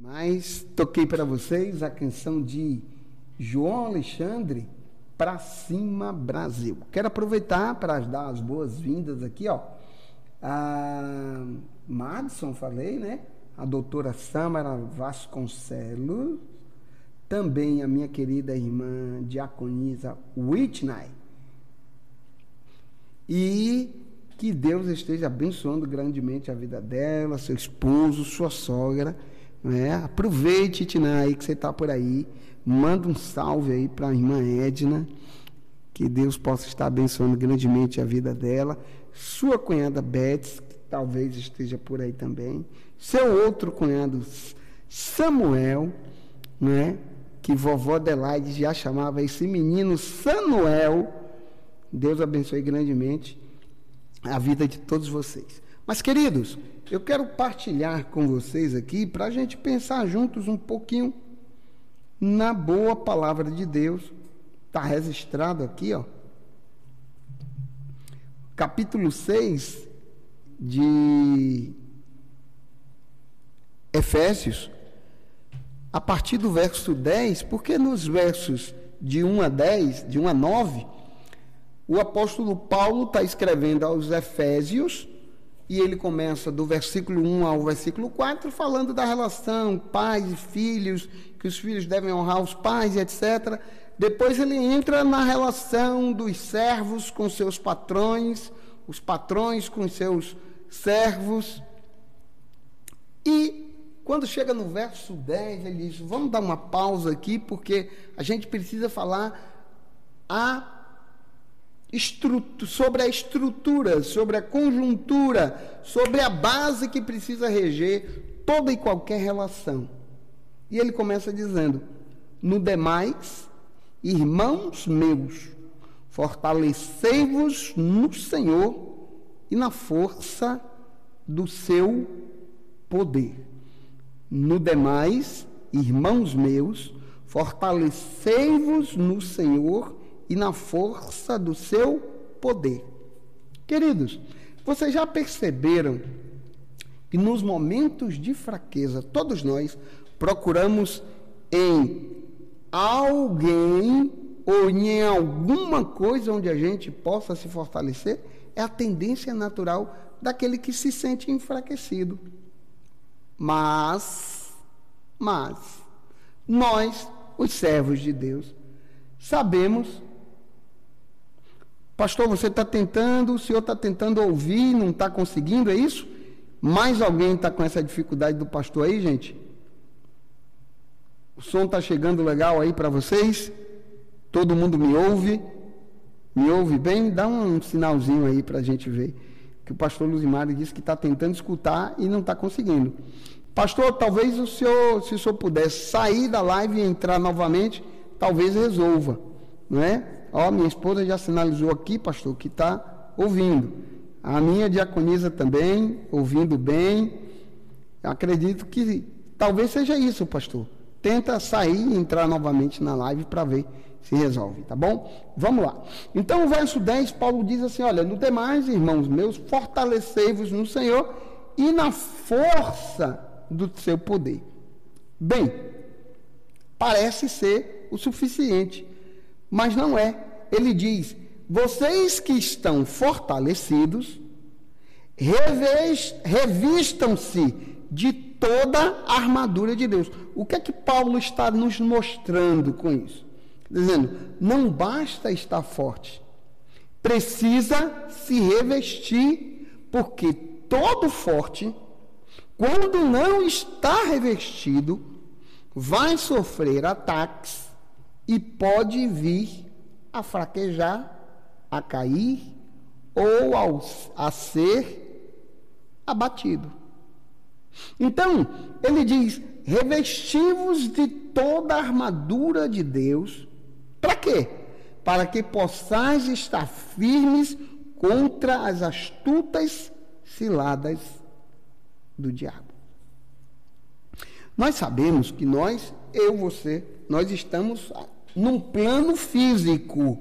Mas toquei para vocês a canção de João Alexandre, Pra Cima Brasil. Quero aproveitar para dar as boas-vindas aqui, ó. A Madison, falei, né? A doutora Samara Vasconcelos, também a minha querida irmã diaconisa Whitney. E que Deus esteja abençoando grandemente a vida dela, seu esposo, sua sogra, né? Aproveite, Tinai, que você está por aí. Manda um salve aí para a irmã Edna, que Deus possa estar abençoando grandemente a vida dela. Sua cunhada Beth, que talvez esteja por aí também. Seu outro cunhado Samuel, né? Que vovó Adelaide já chamava esse menino Samuel. Deus abençoe grandemente a vida de todos vocês. Mas, queridos, eu quero partilhar com vocês aqui para a gente pensar juntos um pouquinho na boa palavra de Deus. Está registrado aqui, ó. Capítulo 6 de Efésios, a partir do verso 10, porque nos versos de 1 a 10, de 1 a 9, o apóstolo Paulo está escrevendo aos Efésios, e ele começa do versículo 1 ao versículo 4, falando da relação pais e filhos, que os filhos devem honrar os pais, etc. Depois ele entra na relação dos servos com seus patrões, os patrões com seus servos. E quando chega no verso 10, ele diz, vamos dar uma pausa aqui, porque a gente precisa falar sobre a estrutura, sobre a conjuntura, sobre a base que precisa reger toda e qualquer relação. E ele começa dizendo, no demais, irmãos meus, fortalecei-vos no Senhor e na força do seu poder. No demais, irmãos meus, fortalecei-vos no Senhor e na força do seu poder. Queridos, vocês já perceberam que nos momentos de fraqueza, todos nós procuramos em alguém ou em alguma coisa onde a gente possa se fortalecer? É a tendência natural daquele que se sente enfraquecido. Mas nós, os servos de Deus, sabemos. Pastor, você está tentando, o senhor está tentando ouvir, não está conseguindo, é isso? Mais alguém está com essa dificuldade do pastor aí, gente? O som está chegando legal aí para vocês? Todo mundo me ouve? Me ouve bem? Dá um sinalzinho aí para a gente ver. Que o pastor Luzimar disse que está tentando escutar e não está conseguindo. Pastor, talvez o senhor, se o senhor pudesse sair da live e entrar novamente, talvez resolva, não é? Ó, minha esposa já sinalizou aqui, pastor, que está ouvindo. A minha diaconisa também, ouvindo bem. Acredito que talvez seja isso, pastor. Tenta sair e entrar novamente na live para ver se resolve, tá bom? Vamos lá. Então, o verso 10, Paulo diz assim, olha, no demais, irmãos meus, fortalecei-vos no Senhor e na força do seu poder. Bem, parece ser o suficiente, mas não é. Ele diz, vocês que estão fortalecidos, revistam-se de toda a armadura de Deus. O que é que Paulo está nos mostrando com isso? Dizendo, não basta estar forte, precisa se revestir, porque todo forte, quando não está revestido, vai sofrer ataques e pode vir a fraquejar, a cair ou a ser abatido. Então, ele diz, revesti-vos de toda a armadura de Deus. Para quê? Para que possais estar firmes contra as astutas ciladas do diabo. Nós sabemos que você, nós estamos num plano físico.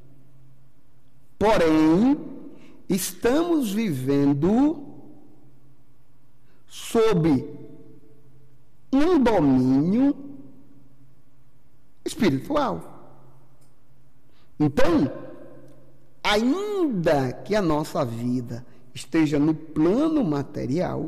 Porém, estamos vivendo sob um um domínio espiritual. Então, ainda que a nossa vida esteja no plano material,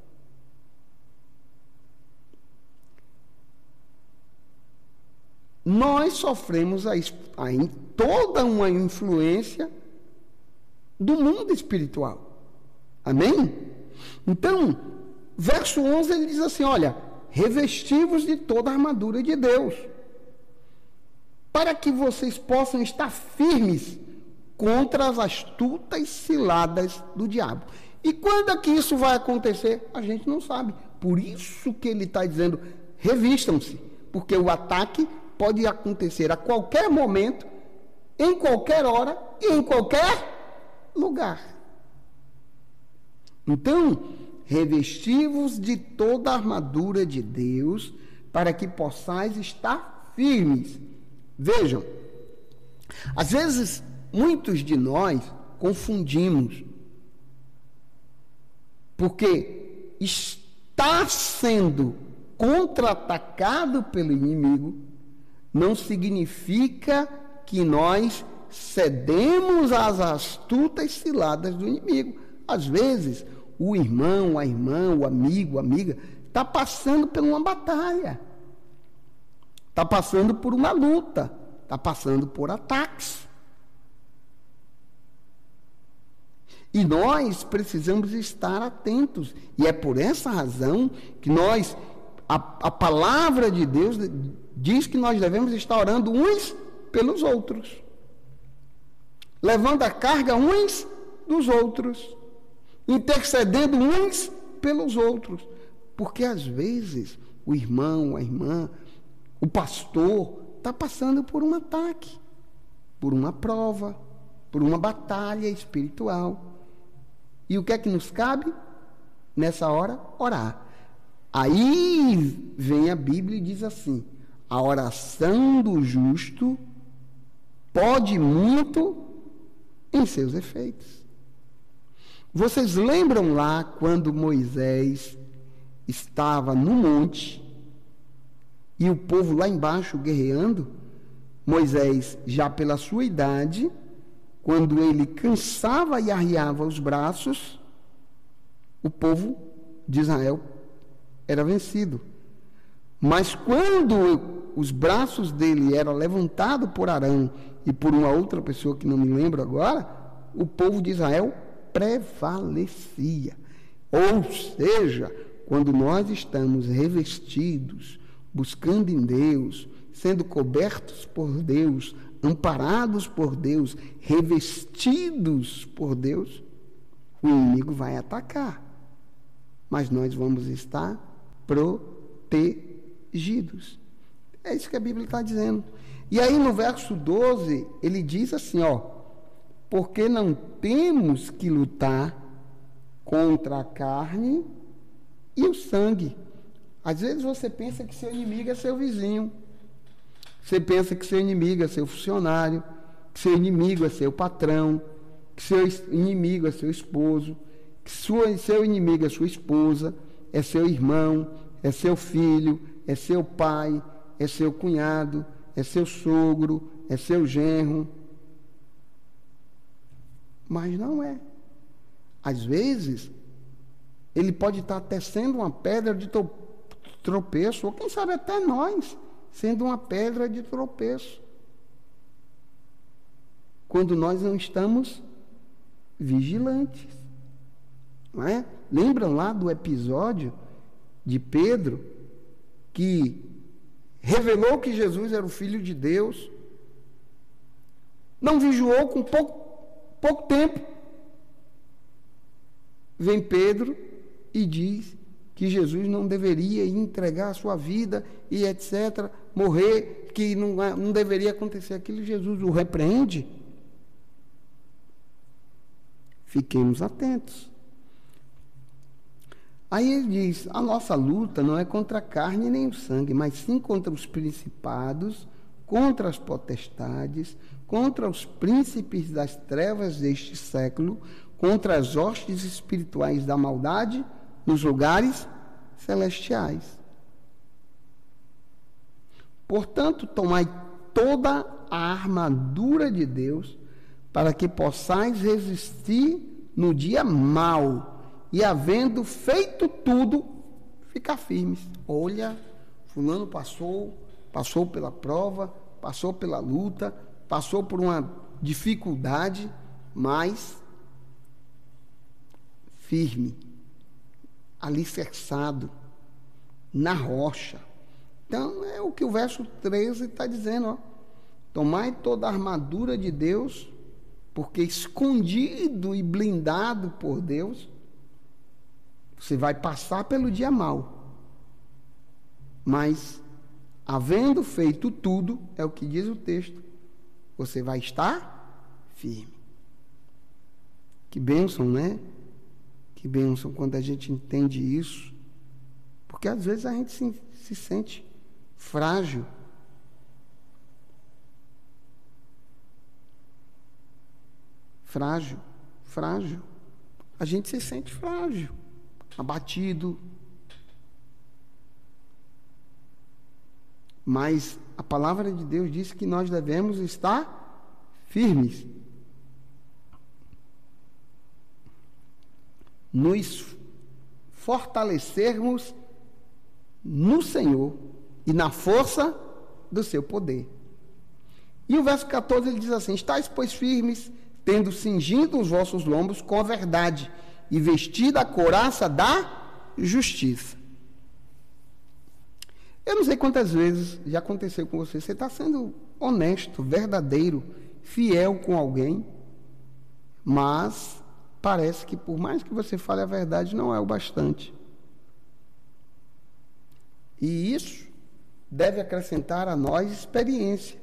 nós sofremos toda uma influência do mundo espiritual. Amém? Então, verso 11, ele diz assim, olha, revesti-vos de toda a armadura de Deus, para que vocês possam estar firmes contra as astutas ciladas do diabo. E quando é que isso vai acontecer? A gente não sabe. Por isso que ele está dizendo, revistam-se, porque o ataque pode acontecer a qualquer momento, em qualquer hora e em qualquer lugar. Então, revesti-vos de toda a armadura de Deus, para que possais estar firmes. Vejam, às vezes, muitos de nós confundimos, porque estar sendo contra-atacado pelo inimigo não significa que nós cedemos às astutas ciladas do inimigo. Às vezes, o irmão, a irmã, o amigo, a amiga, está passando por uma batalha, está passando por uma luta, está passando por ataques. E nós precisamos estar atentos. E é por essa razão que a palavra de Deus diz que nós devemos estar orando uns pelos outros, levando a carga uns dos outros, intercedendo uns pelos outros. Porque às vezes o irmão, a irmã, o pastor está passando por um ataque, por uma prova, por uma batalha espiritual. E o que é que nos cabe nessa hora? Orar. Aí vem a Bíblia e diz assim: a oração do justo pode muito em seus efeitos. Vocês lembram lá quando Moisés estava no monte e o povo lá embaixo guerreando? Moisés, já pela sua idade, quando ele cansava e arriava os braços, o povo de Israel era vencido. Mas quando os braços dele eram levantados por Arão e por uma outra pessoa que não me lembro agora, o povo de Israel prevalecia. Ou seja, quando nós estamos revestidos, buscando em Deus, sendo cobertos por Deus, amparados por Deus, revestidos por Deus, o inimigo vai atacar, mas nós vamos estar protegidos. É isso que a Bíblia está dizendo. E aí no verso 12, ele diz assim, porque não temos que lutar contra a carne e o sangue. Às vezes você pensa que seu inimigo é seu vizinho. Você pensa que seu inimigo é seu funcionário, que seu inimigo é seu patrão, que seu inimigo é seu esposo, que seu inimigo é sua esposa, é seu irmão, é seu filho, é seu pai, é seu cunhado, é seu sogro, é seu genro. Mas não é. Às vezes, ele pode estar tecendo uma pedra de tropeço, ou quem sabe até nós, sendo uma pedra de tropeço, quando nós não estamos vigilantes. Não é? Lembram lá do episódio de Pedro, que revelou que Jesus era o Filho de Deus, não vigiou com pouco tempo, vem Pedro e diz que Jesus não deveria entregar a sua vida e etc., morrer, que não deveria acontecer aquilo. Jesus o repreende. Fiquemos atentos. Aí ele diz, a nossa luta não é contra a carne nem o sangue, mas sim contra os principados, contra as potestades, contra os príncipes das trevas deste século, contra as hostes espirituais da maldade nos lugares celestiais. Portanto, tomai toda a armadura de Deus, para que possais resistir no dia mau, e havendo feito tudo, ficar firmes. Olha, fulano passou pela prova, passou pela luta, passou por uma dificuldade, mas firme, alicerçado na rocha. Então, é o que o verso 13 está dizendo, ó. Tomai toda a armadura de Deus, porque escondido e blindado por Deus, você vai passar pelo dia mau. Mas, havendo feito tudo, é o que diz o texto, você vai estar firme. Que bênção, né? Que bênção quando a gente entende isso. Porque às vezes a gente se sente frágil. Frágil. A gente se sente frágil, abatido. Mas a palavra de Deus diz que nós devemos estar firmes. Nos fortalecermos no Senhor e na força do seu poder. E o verso 14 ele diz assim: estais, pois, firmes, tendo cingido os vossos lombos com a verdade e vestida a couraça da justiça. Eu não sei quantas vezes já aconteceu com você. Você está sendo honesto, verdadeiro, fiel com alguém, mas parece que por mais que você fale a verdade, não é o bastante. E isso deve acrescentar a nós experiência.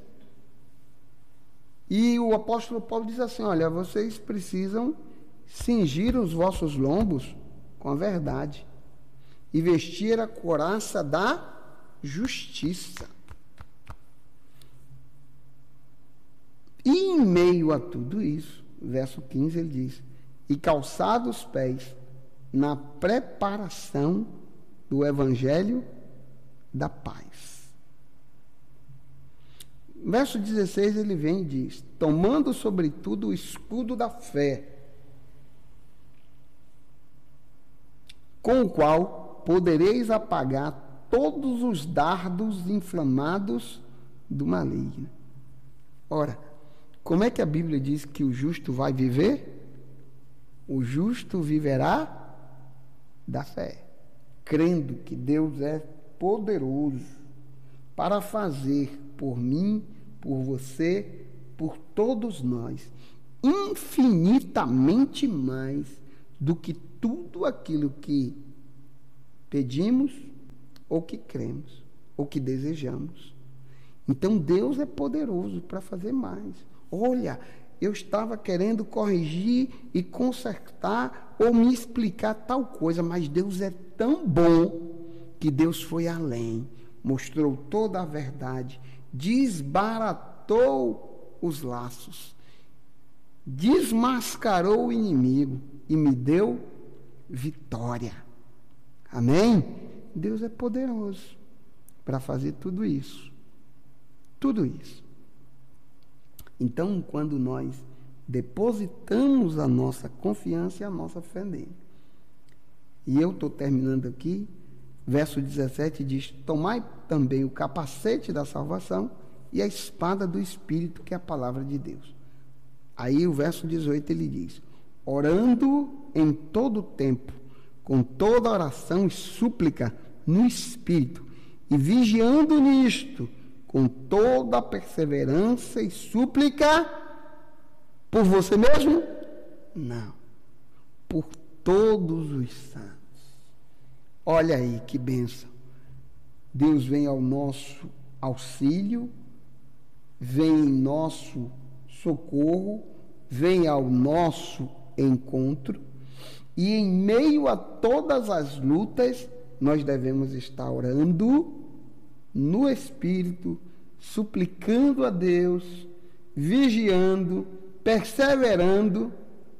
E o apóstolo Paulo diz assim: olha, vocês precisam cingir os vossos lombos com a verdade e vestir a couraça da justiça. E em meio a tudo isso, verso 15 ele diz: e calçados os pés na preparação do evangelho da paz. Verso 16 ele vem e diz: tomando sobretudo o escudo da fé, com o qual podereis apagar todos os dardos inflamados do maligno. Ora, como é que a Bíblia diz que o justo vai viver? O justo viverá da fé, crendo que Deus é poderoso para fazer por mim, por você, por todos nós, infinitamente mais do que tudo aquilo que pedimos, ou que cremos, ou que desejamos. Então Deus é poderoso para fazer mais. Olha, eu estava querendo corrigir e consertar ou me explicar tal coisa, mas Deus é tão bom que Deus foi além, mostrou toda a verdade, desbaratou os laços, desmascarou o inimigo e me deu vitória. Amém? Deus é poderoso para fazer tudo isso. Tudo isso. Então, quando nós depositamos a nossa confiança e a nossa fé nele. E eu estou terminando aqui, verso 17 diz: tomai também o capacete da salvação e a espada do Espírito, que é a palavra de Deus. Aí o verso 18 ele diz: orando em todo tempo, com toda oração e súplica no Espírito, e vigiando nisto, com toda perseverança e súplica, por você mesmo? Não, por todos os santos. Olha aí que bênção. Deus vem ao nosso auxílio, vem em nosso socorro, vem ao nosso encontro, e em meio a todas as lutas, nós devemos estar orando no Espírito, suplicando a Deus, vigiando, perseverando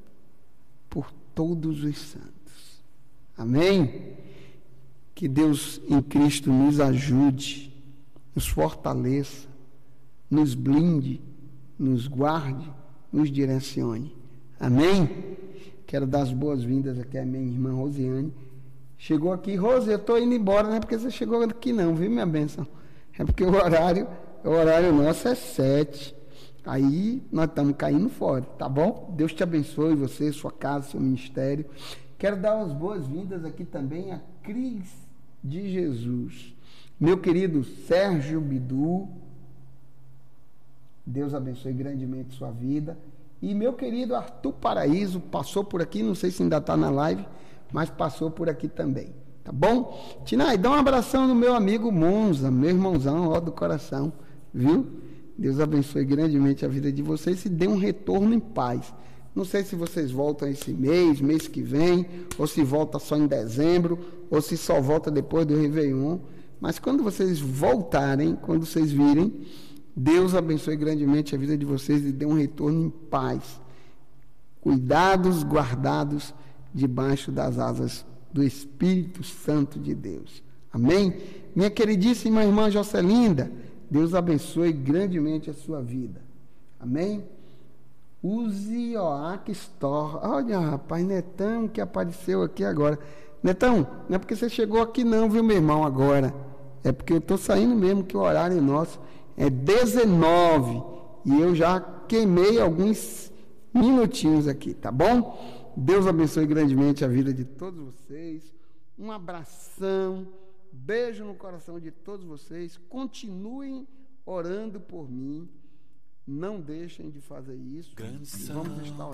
por todos os santos. Amém? Que Deus em Cristo nos ajude nos fortaleça, nos blinde, nos guarde, nos direcione. Amém? Quero dar as boas-vindas aqui à minha irmã Rosiane. Chegou aqui, Rose, eu estou indo embora, não é porque você chegou aqui não, viu, minha bênção? É porque o horário nosso é 7. Aí nós estamos caindo fora, tá bom? Deus te abençoe, você, sua casa, seu ministério. Quero dar as boas-vindas aqui também a Cris de Jesus. Meu querido Sérgio Bidu, Deus abençoe grandemente sua vida. E meu querido Arthur Paraíso passou por aqui, não sei se ainda está na live, mas passou por aqui também, tá bom? Tinai, dá um abração no meu amigo Monza, meu irmãozão, ó do coração, viu? Deus abençoe grandemente a vida de vocês e dê um retorno em paz. Não sei se vocês voltam esse mês que vem, ou se volta só em dezembro, ou se só volta depois do Réveillon, mas quando vocês voltarem, quando vocês virem, Deus abençoe grandemente a vida de vocês e dê um retorno em paz. Cuidados, guardados debaixo das asas do Espírito Santo de Deus. Amém? Minha queridíssima irmã Jocelinda, Deus abençoe grandemente a sua vida. Amém? Use Oac Store. Olha, rapaz, Netão que apareceu aqui agora. Netão, não é porque você chegou aqui não, viu, meu irmão, agora. É porque eu estou saindo mesmo, que o horário nosso é 19 e eu já queimei alguns minutinhos aqui, tá bom? Deus abençoe grandemente a vida de todos vocês. Um abração, beijo no coração de todos vocês. Continuem orando por mim. Não deixem de fazer isso. Vamos estar